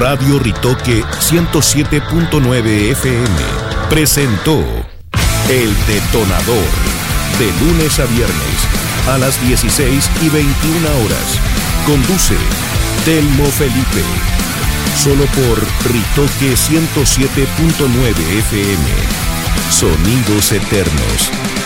Radio Ritoque 107.9 FM presentó El Detonador, de lunes a viernes a las 16:21 horas. Conduce Telmo Felipe. Solo por Ritoque 107.9 FM. Sonidos eternos.